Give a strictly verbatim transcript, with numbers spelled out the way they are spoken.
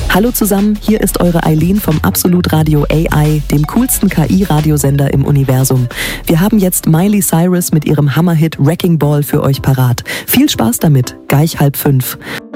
Hallo zusammen, hier ist eure Eileen vom Absolut Radio A I, dem coolsten K I-Radiosender im Universum. Wir haben jetzt Miley Cyrus mit ihrem Hammerhit Wrecking Ball für euch parat. Viel Spaß damit, gleich halb fünf.